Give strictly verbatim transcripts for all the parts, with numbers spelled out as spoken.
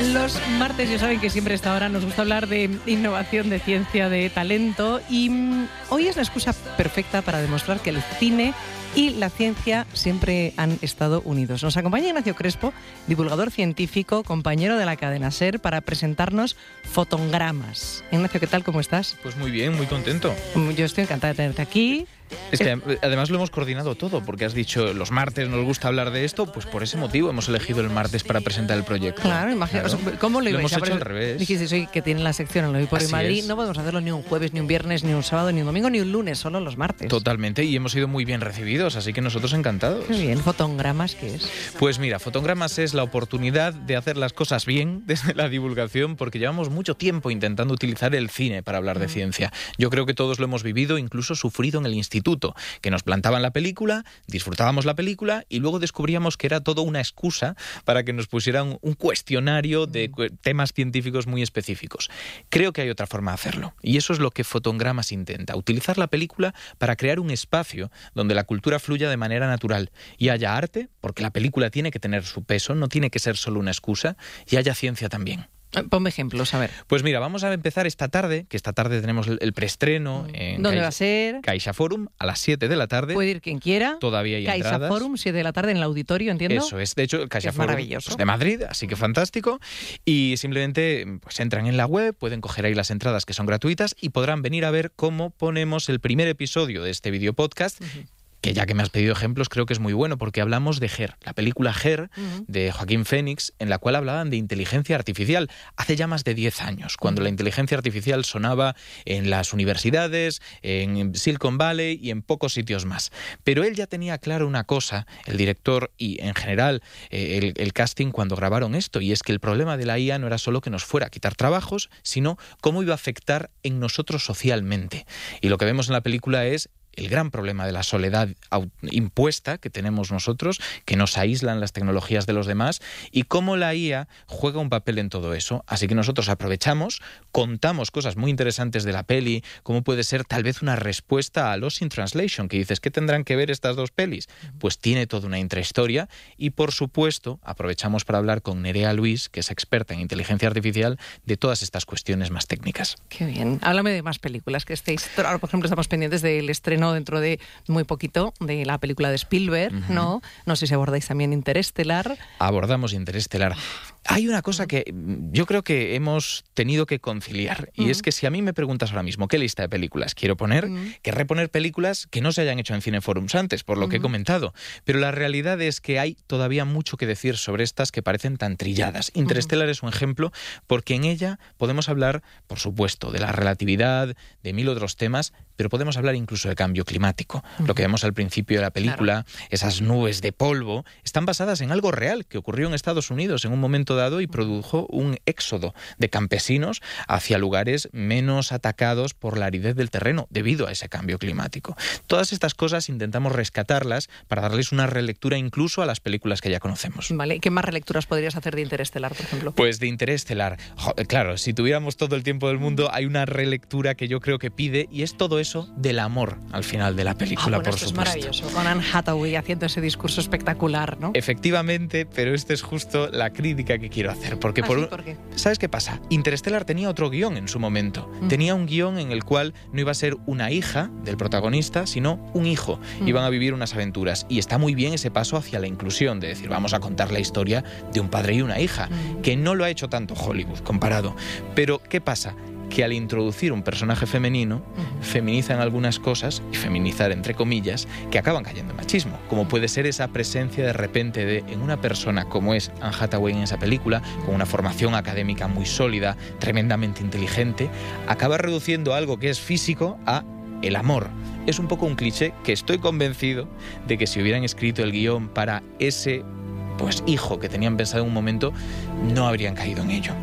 Los martes ya saben que siempre a esta hora nos gusta hablar de innovación, de ciencia, de talento y mmm, hoy es la excusa perfecta para demostrar que el cine y la ciencia siempre han estado unidos. Nos acompaña Ignacio Crespo, divulgador científico, compañero de la cadena SER, para presentarnos Fotongramas. Ignacio, ¿qué tal? ¿Cómo estás? Pues muy bien, muy contento. Yo estoy encantada de tenerte aquí. Es que además lo hemos coordinado todo, porque has dicho los martes nos gusta hablar de esto, pues por ese motivo hemos elegido el martes para presentar el proyecto. Claro, imagínate. Claro. ¿Cómo lo, lo hemos hecho al revés? Dijiste hoy que tienen la sección en Lo Vi por en Madrid. Es. No podemos hacerlo ni un jueves, ni un viernes, ni un sábado, ni un domingo, ni un lunes, solo los martes. Totalmente, y hemos sido muy bien recibidos, así que nosotros encantados. Qué bien. ¿Fotongramas qué es? Pues mira, Fotongramas es la oportunidad de hacer las cosas bien desde la divulgación, porque llevamos mucho tiempo intentando utilizar el cine para hablar de mm. ciencia. Yo creo que todos lo hemos vivido, incluso sufrido en el instituto, que nos Nos plantaban la película, disfrutábamos la película y luego descubríamos que era todo una excusa para que nos pusieran un cuestionario de temas científicos muy específicos. Creo que hay otra forma de hacerlo y eso es lo que Fotongramas intenta, utilizar la película para crear un espacio donde la cultura fluya de manera natural y haya arte, porque la película tiene que tener su peso, no tiene que ser solo una excusa, y haya ciencia también. Ponme ejemplos, a ver. Pues mira, vamos a empezar esta tarde, que esta tarde tenemos el preestreno en ¿Dónde Caixa, va a ser? Caixa Forum, a las siete de la tarde. Puede ir quien quiera. Todavía hay Caixa entradas. Forum, siete de la tarde en el auditorio, ¿entiendo? Eso es. De hecho, Caixa es Forum maravilloso. Pues, de Madrid, así que fantástico. Y simplemente pues entran en la web, pueden coger ahí las entradas que son gratuitas y podrán venir a ver cómo ponemos el primer episodio de este video podcast. Uh-huh. Que ya que me has pedido ejemplos, creo que es muy bueno, porque hablamos de Her, la película Her, uh-huh. de Joaquín Phoenix, en la cual hablaban de inteligencia artificial hace ya más de diez años, cuando uh-huh. la inteligencia artificial sonaba en las universidades, en Silicon Valley y en pocos sitios más. Pero él ya tenía claro una cosa, el director y en general eh, el, el casting cuando grabaron esto, y es que el problema de la I A no era solo que nos fuera a quitar trabajos, sino cómo iba a afectar en nosotros socialmente. Y lo que vemos en la película es el gran problema de la soledad impuesta que tenemos nosotros, que nos aíslan las tecnologías de los demás, y cómo la I A juega un papel en todo eso. Así que nosotros aprovechamos, contamos cosas muy interesantes de la peli, cómo puede ser tal vez una respuesta a Lost in Translation, que dices, ¿qué tendrán que ver estas dos pelis? Pues tiene toda una intrahistoria, y por supuesto aprovechamos para hablar con Nerea Luis, que es experta en inteligencia artificial, de todas estas cuestiones más técnicas. Qué bien. Háblame de más películas que estéis. Ahora, por ejemplo, estamos pendientes del estreno dentro de muy poquito de la película de Spielberg, uh-huh. ¿no? No sé si abordáis también Interestelar. Abordamos Interestelar. Hay una cosa que yo creo que hemos tenido que conciliar, y uh-huh. es que si a mí me preguntas ahora mismo qué lista de películas quiero poner, uh-huh. querré poner películas que no se hayan hecho en Cineforums antes, por lo uh-huh. que he comentado. Pero la realidad es que hay todavía mucho que decir sobre estas que parecen tan trilladas. Interestelar uh-huh. es un ejemplo, porque en ella podemos hablar, por supuesto, de la relatividad, de mil otros temas, pero podemos hablar incluso del cambio climático. Uh-huh. Lo que vemos al principio de la película, claro. esas nubes de polvo, están basadas en algo real que ocurrió en Estados Unidos en un momento dado y produjo un éxodo de campesinos hacia lugares menos atacados por la aridez del terreno debido a ese cambio climático. Todas estas cosas intentamos rescatarlas para darles una relectura incluso a las películas que ya conocemos. Vale, ¿qué más relecturas podrías hacer de Interestelar, por ejemplo? Pues de Interestelar, claro, si tuviéramos todo el tiempo del mundo, hay una relectura que yo creo que pide, y es todo eso del amor al final de la película, ah, bueno, por esto supuesto. Es maravilloso, con Anne Hathaway haciendo ese discurso espectacular, ¿no? Efectivamente, pero esta es justo la crítica que quiero hacer, porque ¿Ah, por sí? ¿Por qué? ¿Sabes qué pasa? Interstellar tenía otro guión en su momento. Mm. Tenía un guión en el cual no iba a ser una hija del protagonista, sino un hijo. Mm. Iban a vivir unas aventuras, y está muy bien ese paso hacia la inclusión, de decir, vamos a contar la historia de un padre y una hija, mm. que no lo ha hecho tanto Hollywood comparado. Pero ¿qué pasa? Que al introducir un personaje femenino, uh-huh. feminizan algunas cosas, y feminizar entre comillas, que acaban cayendo en machismo, como puede ser esa presencia de repente de, en una persona como es Anne Hathaway en esa película, con una formación académica muy sólida, tremendamente inteligente, acaba reduciendo algo que es físico a el amor. Es un poco un cliché que estoy convencido de que si hubieran escrito el guión para ese pues hijo que tenían pensado en un momento, no habrían caído en ello.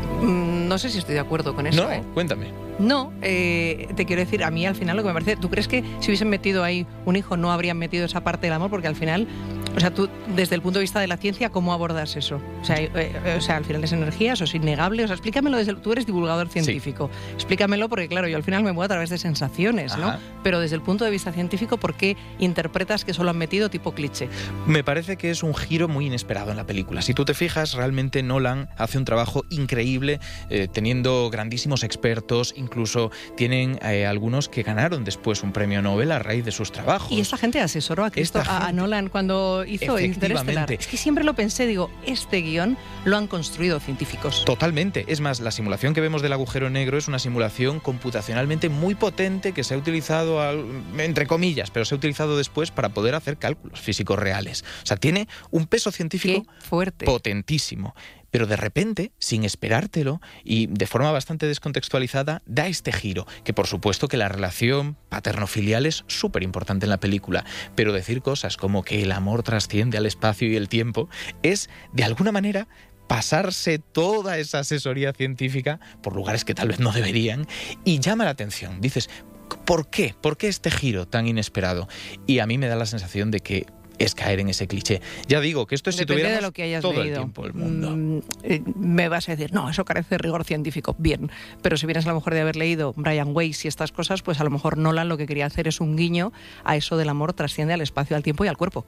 No sé si estoy de acuerdo con eso. No, ¿eh? Cuéntame. No, eh, te quiero decir, a mí al final lo que me parece... ¿Tú crees que si hubiesen metido ahí un hijo no habrían metido esa parte del amor? Porque al final O sea, tú, desde el punto de vista de la ciencia, ¿cómo abordas eso? O sea, eh, eh, o sea al final es energía, eso es innegable. O sea, explícamelo desde el, tú eres divulgador científico. Sí. Explícamelo porque, claro, yo al final me muevo a través de sensaciones, ¿no? Ajá. Pero desde el punto de vista científico, ¿por qué interpretas que solo han metido tipo cliché? Me parece que es un giro muy inesperado en la película. Si tú te fijas, realmente Nolan hace un trabajo increíble, eh, teniendo grandísimos expertos, incluso tienen eh, algunos que ganaron después un premio Nobel a raíz de sus trabajos. Y esta gente asesoró a, Cristo, a, a Nolan cuando hizo Interestelar. Es que siempre lo pensé, digo, este guión lo han construido científicos. Totalmente. Es más, la simulación que vemos del agujero negro es una simulación computacionalmente muy potente que se ha utilizado, al, entre comillas, pero se ha utilizado después para poder hacer cálculos físicos reales. O sea, tiene un peso científico Qué fuerte. Potentísimo. Pero de repente, sin esperártelo y de forma bastante descontextualizada, da este giro, que por supuesto que la relación paterno-filial es súper importante en la película, pero decir cosas como que el amor trasciende al espacio y el tiempo es, de alguna manera, pasarse toda esa asesoría científica por lugares que tal vez no deberían y llama la atención. Dices, ¿por qué? ¿Por qué este giro tan inesperado? Y a mí me da la sensación de que es caer en ese cliché. Ya digo que esto es si tuviéramos de lo que hayas todo leído. el tiempo del mundo. Mm, eh, me vas a decir, no, eso carece de rigor científico. Bien, pero si vienes a lo mejor de haber leído Brian Weiss y estas cosas, pues a lo mejor Nolan lo que quería hacer es un guiño a eso del amor trasciende al espacio, al tiempo y al cuerpo.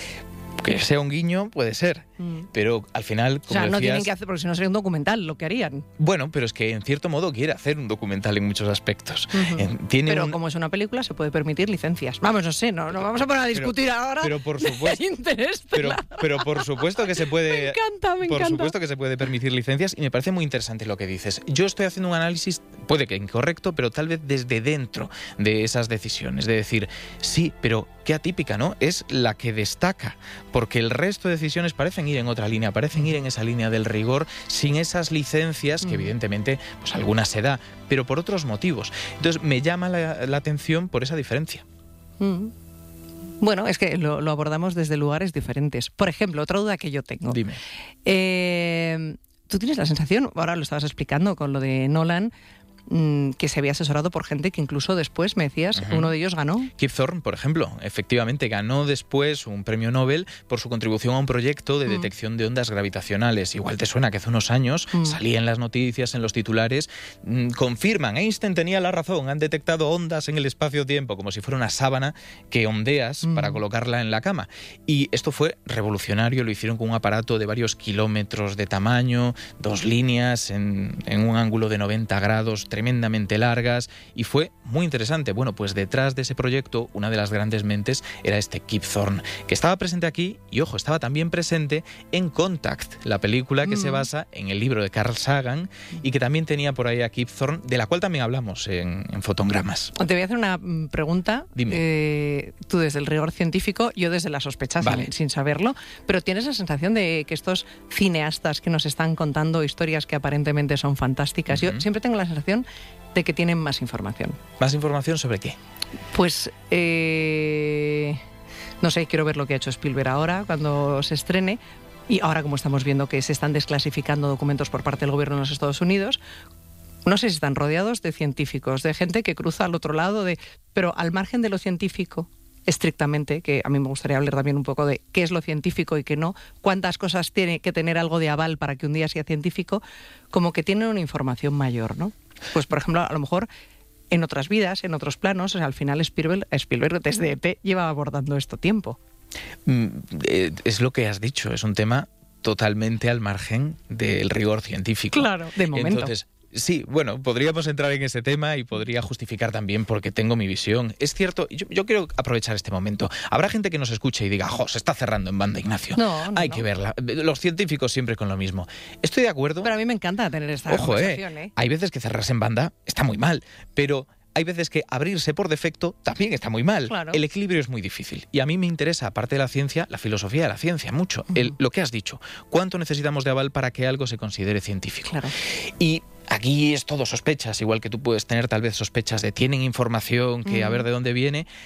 Que sea un guiño puede ser, mm. pero al final, como O sea, no decías, tienen que hacer, porque si no sería un documental lo que harían. Bueno, pero es que en cierto modo quiere hacer un documental en muchos aspectos. Uh-huh. Tiene pero un... como es una película, se puede permitir licencias. Vamos, no sé, no, no vamos a poner a discutir pero, ahora. Pero por supuesto, pero, pero por supuesto que se puede. Me encanta, me por encanta. supuesto que se puede permitir licencias y me parece muy interesante lo que dices. Yo estoy haciendo un análisis, puede que incorrecto, pero tal vez desde dentro de esas decisiones, de decir, sí, pero qué atípica, ¿no? Es la que destaca, porque el resto de decisiones parecen ir en otra línea, parecen ir en esa línea del rigor, sin esas licencias, que evidentemente pues algunas se da, pero por otros motivos. Entonces me llama la, la atención por esa diferencia. Mm. Bueno, es que lo, lo abordamos desde lugares diferentes. Por ejemplo, otra duda que yo tengo. Dime. Eh, ¿Tú tienes la sensación, ahora lo estabas explicando con lo de Nolan, que se había asesorado por gente que incluso después, me decías, uh-huh. uno de ellos ganó? Kip Thorne, por ejemplo, efectivamente ganó después un premio Nobel por su contribución a un proyecto de uh-huh. detección de ondas gravitacionales. Igual te suena que hace unos años uh-huh. salía en las noticias, en los titulares, mmm, confirman, Einstein tenía la razón, han detectado ondas en el espacio-tiempo, como si fuera una sábana que ondeas uh-huh. para colocarla en la cama. Y esto fue revolucionario, lo hicieron con un aparato de varios kilómetros de tamaño, dos líneas en, en un ángulo de noventa grados, tremendamente largas, y fue muy interesante. Bueno, pues detrás de ese proyecto, una de las grandes mentes era este Kip Thorne, que estaba presente aquí, y ojo, estaba también presente en Contact, la película que mm. se basa en el libro de Carl Sagan, y que también tenía por ahí a Kip Thorne, de la cual también hablamos en, en Fotogramas. Te voy a hacer una pregunta. Dime. Eh, tú desde el rigor científico, yo desde la sospecha, vale. sin, sin saberlo, pero ¿tienes la sensación de que estos cineastas que nos están contando historias que aparentemente son fantásticas, uh-huh. yo siempre tengo la sensación de que tienen más información? ¿Más información sobre qué? Pues, eh, no sé, quiero ver lo que ha hecho Spielberg ahora, cuando se estrene, y ahora como estamos viendo que se están desclasificando documentos por parte del gobierno de los Estados Unidos, no sé si están rodeados de científicos, de gente que cruza al otro lado, de, pero al margen de lo científico, estrictamente, que a mí me gustaría hablar también un poco de qué es lo científico y qué no, cuántas cosas tiene que tener algo de aval para que un día sea científico, como que tienen una información mayor, ¿no? Pues, por ejemplo, a lo mejor en otras vidas, en otros planos, o sea, al final Spielberg, Spielberg desde E T lleva abordando esto tiempo. Mm, es lo que has dicho, es un tema totalmente al margen del rigor científico. Claro, de momento. Entonces, sí, bueno, podríamos entrar en ese tema y podría justificar también porque tengo mi visión. Es cierto, yo, yo quiero aprovechar este momento. Habrá gente que nos escuche y diga, jo, se está cerrando en banda, Ignacio. No, no, Hay no. que verla. Los científicos siempre con lo mismo. Estoy de acuerdo. Pero a mí me encanta tener esta Ojo, conversación, eh, ¿eh? Hay veces que cerrarse en banda está muy mal, pero hay veces que abrirse por defecto también está muy mal. Claro. El equilibrio es muy difícil. Y a mí me interesa, aparte de la ciencia, la filosofía de la ciencia, mucho. Uh-huh. El, lo que has dicho. ¿Cuánto necesitamos de aval para que algo se considere científico? Claro. Y aquí es todo sospechas, igual que tú puedes tener tal vez sospechas de tienen información, que uh-huh. a ver de dónde viene.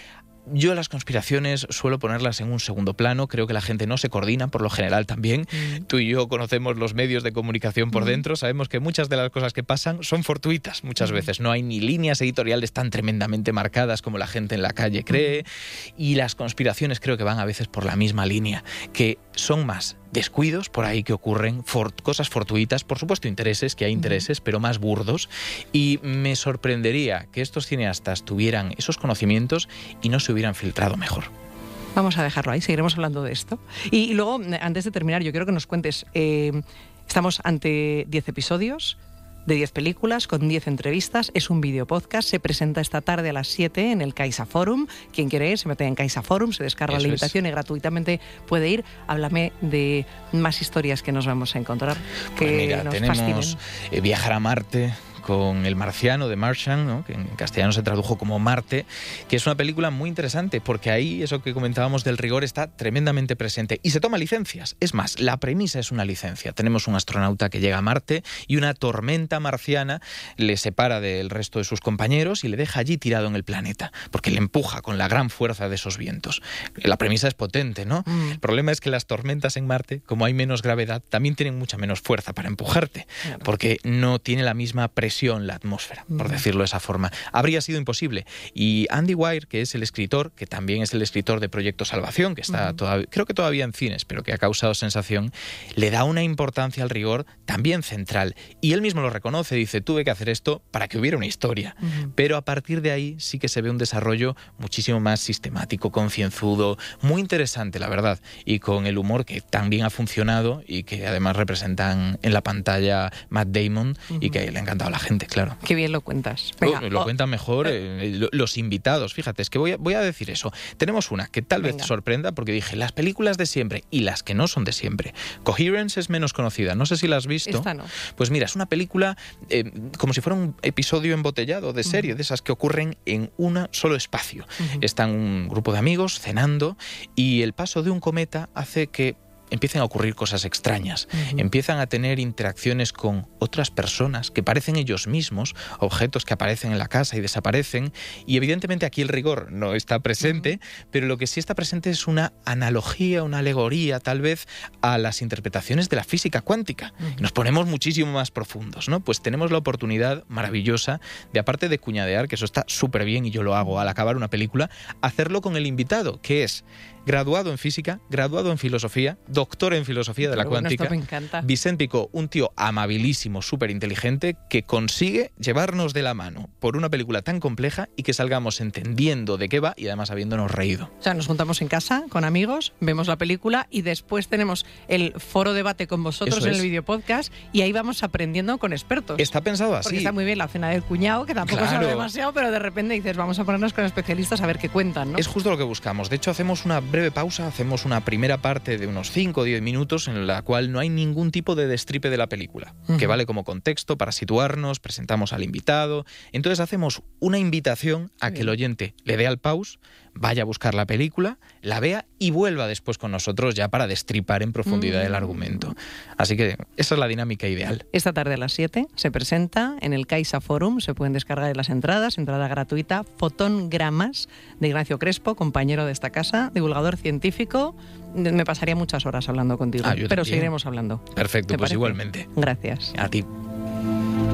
Yo las conspiraciones suelo ponerlas en un segundo plano, creo que la gente no se coordina, por lo general también. Mm. Tú y yo conocemos los medios de comunicación por mm. dentro, sabemos que muchas de las cosas que pasan son fortuitas muchas mm. veces, no hay ni líneas editoriales tan tremendamente marcadas como la gente en la calle cree, mm. y las conspiraciones creo que van a veces por la misma línea, que son más descuidos por ahí que ocurren, for, cosas fortuitas, por supuesto intereses, que hay intereses, uh-huh. pero más burdos, y me sorprendería que estos cineastas tuvieran esos conocimientos y no se hubieran filtrado mejor. Vamos a dejarlo ahí, seguiremos hablando de esto. Y, y luego, antes de terminar, yo quiero que nos cuentes, eh, estamos ante diez episodios, de diez películas, con diez entrevistas. Es un video podcast, se presenta esta tarde a las siete en el Caixa Forum. Quien quiere ir, se mete en Caixa Forum, se descarga Eso la invitación es. y gratuitamente puede ir. Háblame de más historias que nos vamos a encontrar, que pues mira, nos tenemos eh, Viajar a Marte, con El Marciano, de Martian, ¿no? Que en castellano se tradujo como Marte, que es una película muy interesante porque ahí eso que comentábamos del rigor está tremendamente presente y se toma licencias. Es más, la premisa es una licencia. Tenemos un astronauta que llega a Marte y una tormenta marciana le separa del resto de sus compañeros y le deja allí tirado en el planeta, porque le empuja con la gran fuerza de esos vientos. La premisa es potente, ¿no? Mm. El problema es que las tormentas en Marte, como hay menos gravedad, también tienen mucha menos fuerza para empujarte, claro. porque no tiene la misma presión la atmósfera, por decirlo de esa forma. Habría sido imposible. Y Andy Weir, que es el escritor, que también es el escritor de Proyecto Salvación, que está uh-huh. todavía, creo que todavía en cines, pero que ha causado sensación, le da una importancia al rigor también central. Y él mismo lo reconoce, dice, tuve que hacer esto para que hubiera una historia. Uh-huh. Pero a partir de ahí sí que se ve un desarrollo muchísimo más sistemático, concienzudo, muy interesante, la verdad, y con el humor que también ha funcionado y que además representan en la pantalla Matt Damon uh-huh. y que le ha encantado a la gente. Gente, claro. Qué bien lo cuentas. Venga, oh, lo oh. cuentan mejor eh, los invitados. Fíjate, es que voy a, voy a decir eso. Tenemos una que tal Venga. vez te sorprenda porque dije, las películas de siempre y las que no son de siempre. Coherence es menos conocida. No sé si la has visto. Esta no. Pues mira, es una película eh, como si fuera un episodio embotellado de serie, uh-huh. de esas que ocurren en un solo espacio. Uh-huh. Están un grupo de amigos cenando y el paso de un cometa hace que empiezan a ocurrir cosas extrañas, uh-huh. empiezan a tener interacciones con otras personas que parecen ellos mismos, objetos que aparecen en la casa y desaparecen, y evidentemente aquí el rigor no está presente, uh-huh. pero lo que sí está presente es una analogía, una alegoría tal vez a las interpretaciones de la física cuántica. Uh-huh. Nos ponemos muchísimo más profundos, ¿no? Pues tenemos la oportunidad maravillosa de, aparte de cuñadear, que eso está súper bien y yo lo hago al acabar una película, hacerlo con el invitado, que es graduado en física, graduado en filosofía, doctor en filosofía de la bueno, cuántica. Esto me encanta. Vicent Picó, un tío amabilísimo, súper inteligente, que consigue llevarnos de la mano por una película tan compleja y que salgamos entendiendo de qué va y además habiéndonos reído. O sea, nos juntamos en casa con amigos, vemos la película y después tenemos el foro debate con vosotros Eso en es. el videopodcast y ahí vamos aprendiendo con expertos. Está pensado así. Porque está muy bien la cena del cuñado, que tampoco claro. sabe demasiado, pero de repente dices, vamos a ponernos con especialistas a ver qué cuentan, ¿no? Es justo lo que buscamos. De hecho, hacemos una breve pausa, hacemos una primera parte de unos cinco o diez minutos en la cual no hay ningún tipo de destripe de la película, uh-huh. que vale como contexto para situarnos, presentamos al invitado. Entonces hacemos una invitación a que el oyente le dé al pause, vaya a buscar la película, la vea y vuelva después con nosotros ya para destripar en profundidad mm. el argumento. Así que esa es la dinámica ideal. Esta tarde a las siete se presenta en el Caixa Forum, se pueden descargar las entradas, entrada gratuita, Fotongramas de Ignacio Crespo, compañero de esta casa, divulgador científico. Me pasaría muchas horas hablando contigo, ah, pero también. seguiremos hablando. Perfecto, pues parece? igualmente. Gracias. A ti.